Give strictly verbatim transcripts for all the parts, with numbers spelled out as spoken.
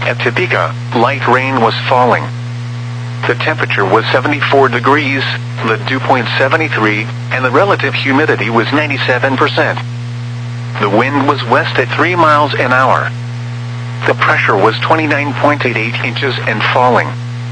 At Topeka, light rain was falling. The temperature was seventy-four degrees, the dew point seventy-three, and the relative humidity was ninety-seven percent. The wind was west at three miles an hour. The pressure was twenty-nine point eight eight inches and falling.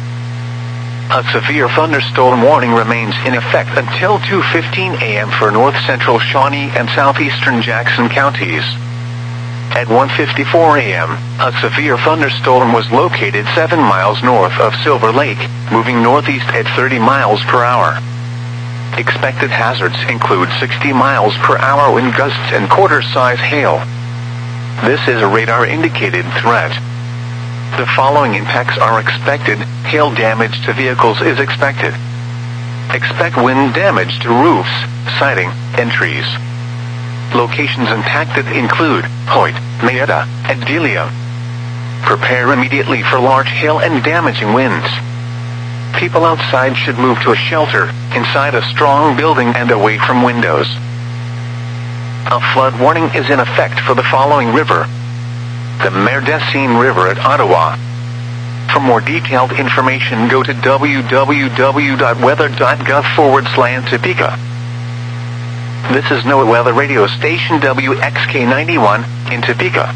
A severe thunderstorm warning remains in effect until two fifteen a m for north central Shawnee and southeastern Jackson counties. At one fifty-four a m, a severe thunderstorm was located seven miles north of Silver Lake, moving northeast at thirty miles per hour. Expected hazards include sixty miles per hour wind gusts and quarter-size hail. This is a radar-indicated threat. The following impacts are expected. Hail damage to vehicles is expected. Expect wind damage to roofs, siding, and trees. Locations impacted include Hoyt, Mayetta, and Delia. Prepare immediately for large hail and damaging winds. People outside should move to a shelter, inside a strong building and away from windows. A flood warning is in effect for the following river: the Merdessine River at Ottawa. For more detailed information, go to w w w dot weather dot gov forward slash Topeka. This is NOAA Weather Radio Station W X K ninety-one in Topeka.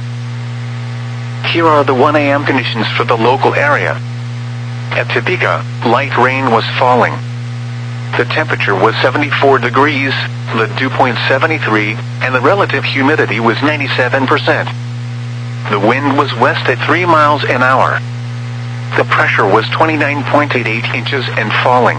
Here are the one a m conditions for the local area. At Topeka, light rain was falling. The temperature was seventy-four degrees, the dew point seventy-three, and the relative humidity was ninety-seven percent. The wind was west at three miles an hour. The pressure was twenty-nine point eight eight inches and falling.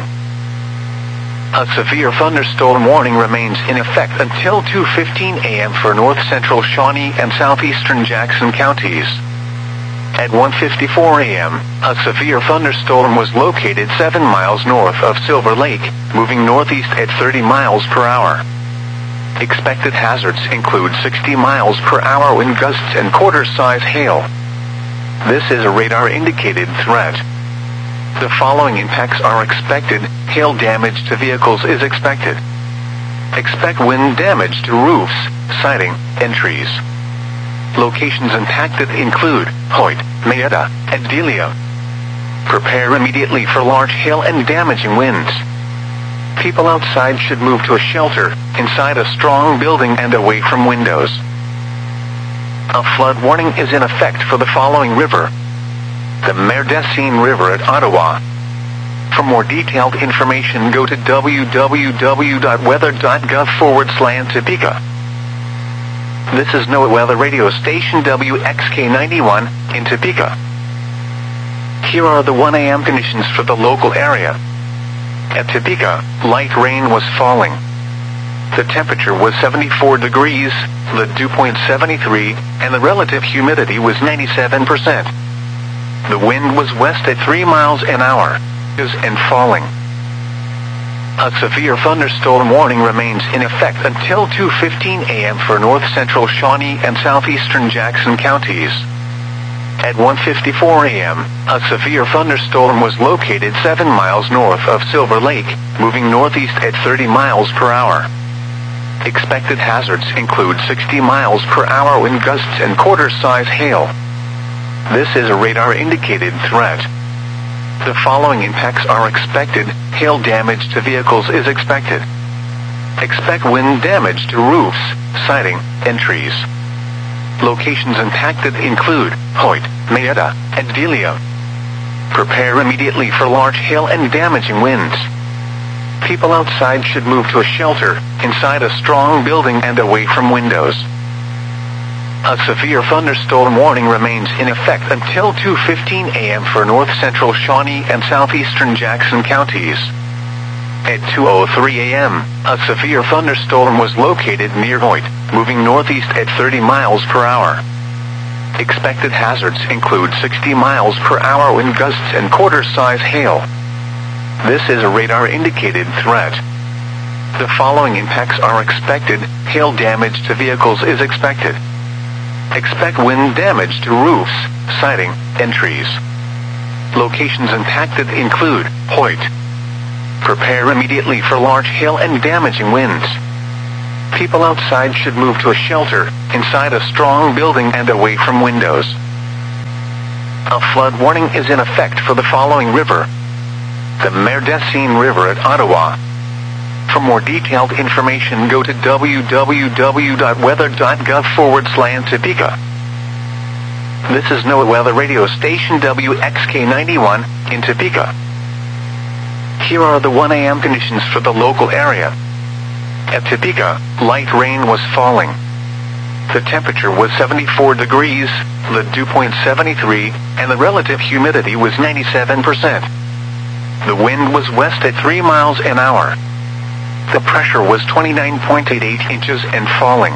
A severe thunderstorm warning remains in effect until two fifteen a m for north central Shawnee and southeastern Jackson counties. At one fifty-four a m, a severe thunderstorm was located seven miles north of Silver Lake, moving northeast at thirty miles per hour. Expected hazards include sixty miles per hour wind gusts and quarter-size hail. This is a radar-indicated threat. The following impacts are expected. Hail damage to vehicles is expected. Expect wind damage to roofs, siding, and trees. Locations impacted include Hoyt, Mayetta, and Delia. Prepare immediately for large hail and damaging winds. People outside should move to a shelter, inside a strong building and away from windows. A flood warning is in effect for the following river: the Merdessine River at Ottawa. For more detailed information, go to w w w dot weather dot gov forward slash Topeka. This is NOAA Weather Radio Station W X K ninety-one in Topeka. Here are the one a m conditions for the local area. At Topeka, light rain was falling. The temperature was seventy-four degrees, the dew point seventy-three, and the relative humidity was ninety-seven percent. The wind was west at three miles an hour, and falling. A severe thunderstorm warning remains in effect until two fifteen a m for north central Shawnee and southeastern Jackson counties. At one fifty-four a m, a severe thunderstorm was located seven miles north of Silver Lake, moving northeast at thirty miles per hour. Expected hazards include sixty miles per hour wind gusts and quarter-size hail. This is a radar-indicated threat. The following impacts are expected. Hail damage to vehicles is expected. Expect wind damage to roofs, siding, and trees. Locations impacted include Hoyt, Mayetta, and Delia. Prepare immediately for large hail and damaging winds. People outside should move to a shelter, inside a strong building and away from windows. A severe thunderstorm warning remains in effect until two fifteen a m for north central Shawnee and southeastern Jackson counties. At two oh three a m, a severe thunderstorm was located near Hoyt, moving northeast at thirty miles per hour. Expected hazards include sixty miles per hour wind gusts and quarter-size hail. This is a radar-indicated threat. The following impacts are expected. Hail damage to vehicles is expected. Expect wind damage to roofs, siding, and trees. Locations impacted include Hoyt. Prepare immediately for large hail and damaging winds. People outside should move to a shelter, inside a strong building and away from windows. A flood warning is in effect for the following river: the Merdessine River at Ottawa. For more detailed information, go to w w w dot weather dot gov forward slash Topeka. This is NOAA Weather Radio Station W X K ninety-one in Topeka. Here are the one a m conditions for the local area. At Topeka, light rain was falling. The temperature was seventy-four degrees, the dew point seventy-three, and the relative humidity was ninety-seven percent. The wind was west at three miles an hour. The pressure was twenty-nine point eight eight inches and falling.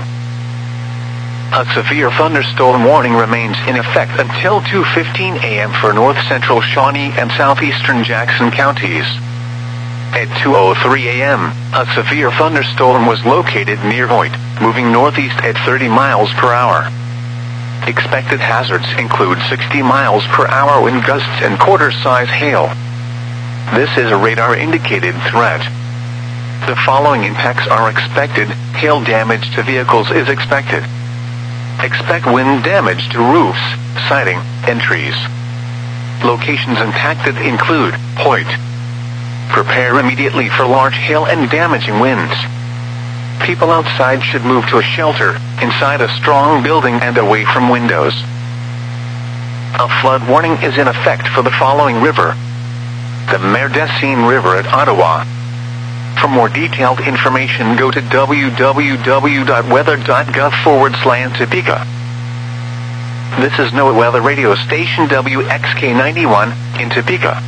A severe thunderstorm warning remains in effect until two fifteen a m for north central Shawnee and southeastern Jackson counties. At two oh three a m, a severe thunderstorm was located near Hoyt, moving northeast at thirty miles per hour. Expected hazards include sixty miles per hour wind gusts and quarter-size hail. This is a radar-indicated threat. The following impacts are expected. Hail damage to vehicles is expected. Expect wind damage to roofs, siding, and trees. Locations impacted include Hoyt. Prepare immediately for large hail and damaging winds. People outside should move to a shelter, inside a strong building and away from windows. A flood warning is in effect for the following river: the Merdessine River at Ottawa. For more detailed information, go to w w w dot weather dot gov forward slash Topeka. This is NOAA Weather Radio Station W X K ninety-one in Topeka.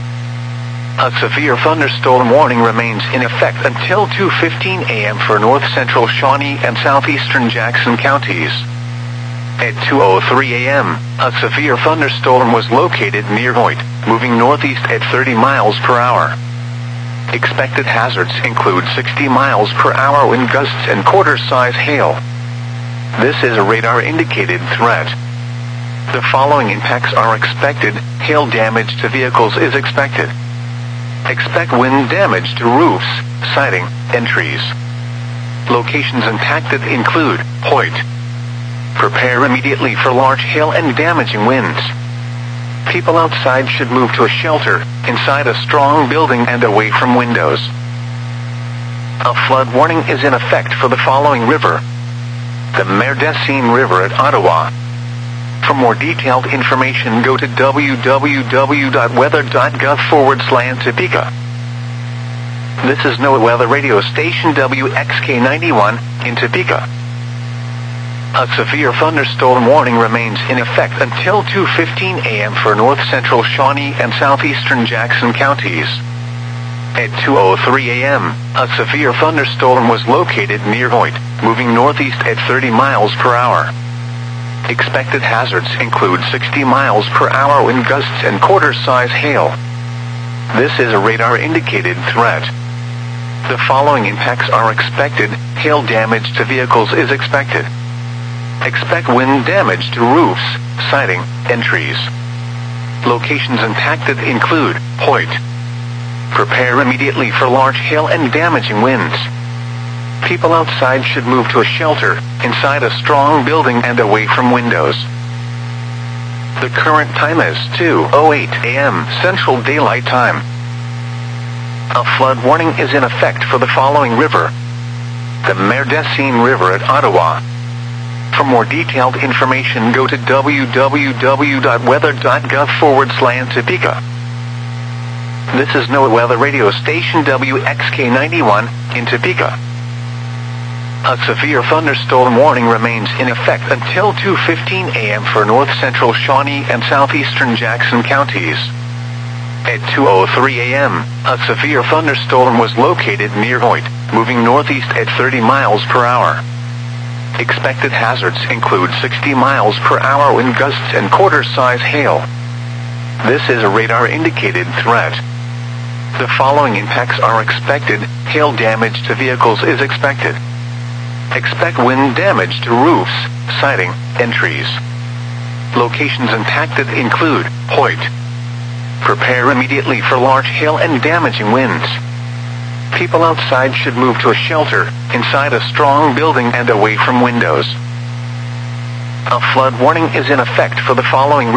A severe thunderstorm warning remains in effect until two fifteen a m for north central Shawnee and southeastern Jackson counties. At two oh three a m, a severe thunderstorm was located near Hoyt, moving northeast at thirty miles per hour. Expected hazards include sixty miles per hour wind gusts and quarter-size hail. This is a radar-indicated threat. The following impacts are expected. Hail damage to vehicles is expected. Expect wind damage to roofs, siding, and trees. Locations impacted include Hoyt. Prepare immediately for large hail and damaging winds. People outside should move to a shelter, inside a strong building and away from windows. A flood warning is in effect for the following river: the Merdessine River at Ottawa. For more detailed information, go to w w w dot weather dot gov forward slash Topeka. This is NOAA Weather Radio Station W X K ninety-one in Topeka. A severe thunderstorm warning remains in effect until two fifteen a m for north central Shawnee and southeastern Jackson counties. At two oh three a m, a severe thunderstorm was located near Hoyt, moving northeast at thirty miles per hour. Expected hazards include sixty miles per hour wind gusts and quarter-size hail. This is a radar-indicated threat. The following impacts are expected. Hail damage to vehicles is expected. Expect wind damage to roofs, siding, and trees. Locations impacted include Hoyt. Prepare immediately for large hail and damaging winds. People outside should move to a shelter, inside a strong building and away from windows. The current time is two oh eight a m Central Daylight Time. A flood warning is in effect for the following river: the Merdessine River at Ottawa. For more detailed information, go to w w w dot weather dot gov forward slash Topeka. This is NOAA Weather Radio Station W X K ninety-one in Topeka. A severe thunderstorm warning remains in effect until two fifteen a m for north central Shawnee and southeastern Jackson counties. At two oh three a m, a severe thunderstorm was located near Hoyt, moving northeast at thirty miles per hour. Expected hazards include sixty miles per hour wind gusts and quarter-size hail. This is a radar-indicated threat. The following impacts are expected. Hail damage to vehicles is expected. Expect wind damage to roofs, siding, and trees. Locations impacted include Hoyt. Prepare immediately for large hail and damaging winds. People outside should move to a shelter, inside a strong building and away from windows. A flood warning is in effect for the following